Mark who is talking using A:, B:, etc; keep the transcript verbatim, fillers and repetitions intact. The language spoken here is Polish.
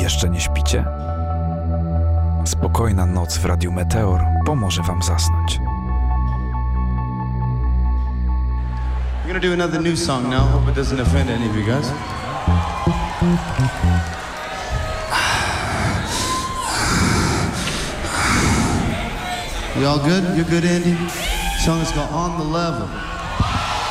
A: Jeszcze nie śpicie? Spokojna noc w Radiu Meteor pomoże wam zasnąć.
B: We're gonna do another new song now. Hope it doesn't offend any of you guys. You all good? You're good, Andy? Song is called On the Level.